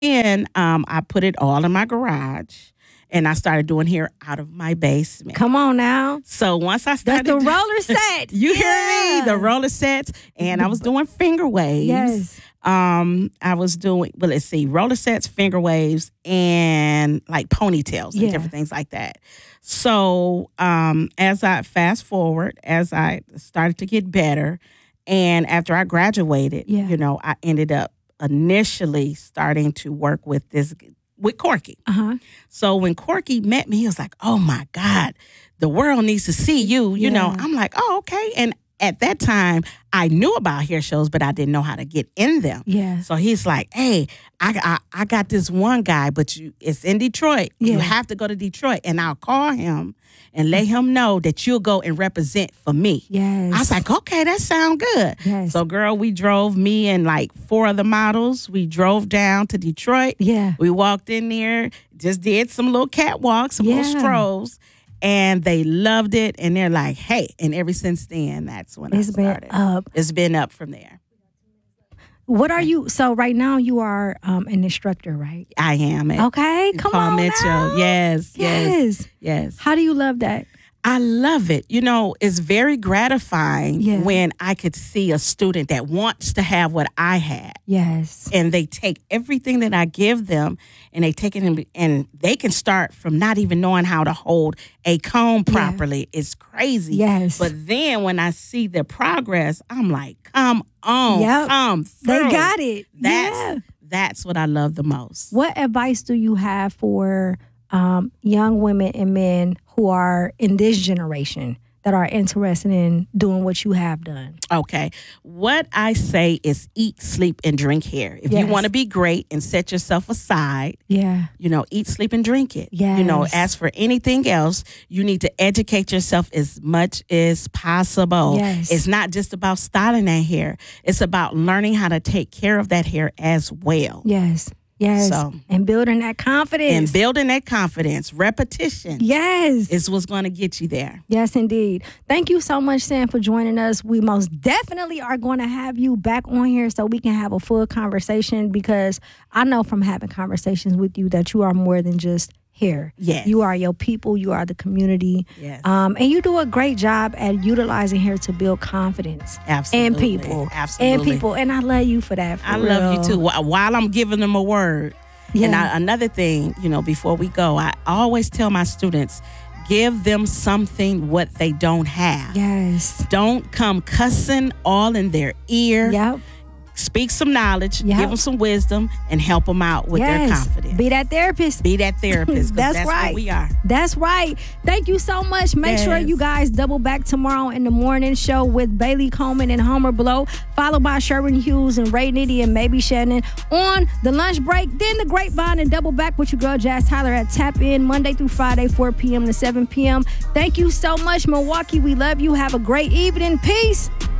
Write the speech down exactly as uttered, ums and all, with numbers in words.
And um, I put it all in my garage. And I started doing hair out of my basement. Come on now. So once I That's started... the roller sets. You yeah. hear me? The roller sets. And I was doing finger waves. Yes. Um, I was doing, well, let's see, roller sets, finger waves, and like ponytails and Yeah. different things like that. So um, as I fast forward, as I started to get better, and after I graduated, Yeah. you know, I ended up initially starting to work with this with Corky. Uh-huh. So when Corky met me, he was like, oh my God, the world needs to see you. You Yeah. know, I'm like, oh, okay. And at that time, I knew about hair shows, but I didn't know how to get in them. Yeah. So he's like, hey, I, I, I got this one guy, but you, it's in Detroit. Yeah. You have to go to Detroit. And I'll call him and let him know that you'll go and represent for me. Yes. I was like, okay, that sounds good. Yes. So, girl, we drove, me and like four other models, we drove down to Detroit. Yeah. We walked in there, just did some little catwalks, some Yeah. little strolls, and they loved it. And they're like, hey. And ever since then, that's when It's I been started. up. It's been up from there. What are you? So right now you are um, an instructor, right? I am. At Okay, come Paul on Mitchell. now. Yes, yes, Yes. yes. How do you love that? I love it. You know, it's very gratifying Yeah. when I could see a student that wants to have what I had. Yes. And they take everything that I give them and they take it and, and they can start from not even knowing how to hold a comb properly. It's crazy. Yes. But then when I see the progress, I'm like, come on, Yep. come through. They got it. That's, yeah. that's what I love the most. What advice do you have for um, young women and men who are in this generation that are interested in doing what you have done? Okay. What I say is eat, sleep, and drink hair. If Yes. you want to be great and set yourself aside, Yeah. you know, eat, sleep, and drink it. You know, Yes. as for anything else, you need to educate yourself as much as possible. Yes. It's not just about styling that hair. It's about learning how to take care of that hair as well. Yes. Yes. So- and building that confidence. And building that confidence, repetition yes. is what's going to get you there. Yes, indeed. Thank you so much, Sam, for joining us. We most definitely are going to have you back on here so we can have a full conversation, because I know from having conversations with you that you are more than just here. Yes. You are your people. You are the community. Yes. Um, and you do a great job at utilizing here to build confidence. Absolutely. And people. Absolutely. And people. And I love you for that. For I love you real. too. Wh- While I'm giving them a word. Yeah. And I, another thing, you know, before we go, I always tell my students, give them something what they don't have. Yes. Don't come cussing all in their ear. Yep. Speak some knowledge, Yep. give them some wisdom, and help them out with yes. their confidence. Be that therapist. Be that therapist. 'Cause That's that's right. what we are. That's right. Thank you so much. Make sure Yes. you guys double back tomorrow in the morning show with Bailey Coleman and Homer Blow, followed by Sherwin Hughes and Ray Nitty and Maybe Shannon on the lunch break. Then the Grapevine, and double back with your girl Jazz Tyler at Tap In Monday through Friday, four p.m. to seven p.m. Thank you so much, Milwaukee. We love you. Have a great evening. Peace.